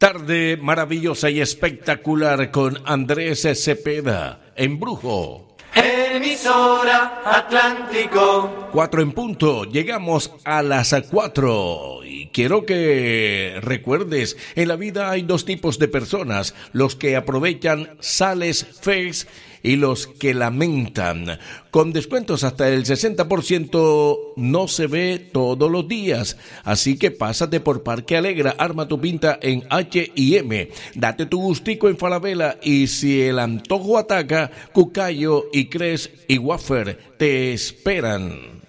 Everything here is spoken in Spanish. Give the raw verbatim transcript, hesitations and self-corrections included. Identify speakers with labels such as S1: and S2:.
S1: Tarde maravillosa y espectacular con Andrés Cepeda, Embrujo.
S2: Emisora Atlántico.
S1: Cuatro en punto, llegamos a las cuatro y quiero que recuerdes, en la vida hay dos tipos de personas, los que aprovechan sales fees y los que lamentan. Con descuentos hasta el sesenta por ciento no se ve todos los días, así que pásate por Parque Alegra, arma tu pinta en H y M, date tu gustico en Falabella y si el antojo ataca, Cucayo y Cres y Wafer te esperan.